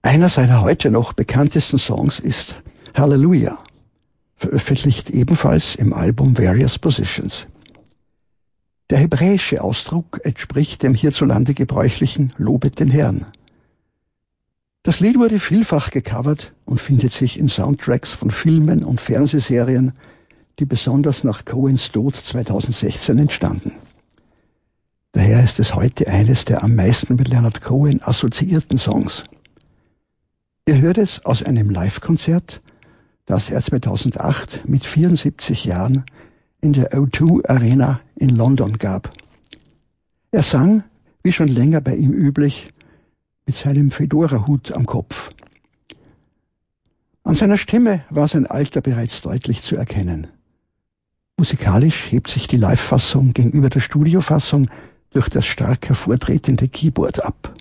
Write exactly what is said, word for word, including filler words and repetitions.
Einer seiner heute noch bekanntesten Songs ist Hallelujah, veröffentlicht ebenfalls im Album Various Positions. Der hebräische Ausdruck entspricht dem hierzulande gebräuchlichen Lobet den Herrn. Das Lied wurde vielfach gecovert und findet sich in Soundtracks von Filmen und Fernsehserien, die besonders nach Cohens Tod zweitausendsechzehn entstanden. Daher ist es heute eines der am meisten mit Leonard Cohen assoziierten Songs. Ihr hört es aus einem Live-Konzert, das er zweitausendacht mit vierundsiebzig Jahren in der O zwei Arena in London gab. Er sang, wie schon länger bei ihm üblich, mit seinem Fedora-Hut am Kopf. An seiner Stimme war sein Alter bereits deutlich zu erkennen. Musikalisch hebt sich die Live-Fassung gegenüber der Studiofassung durch das stark hervortretende Keyboard ab.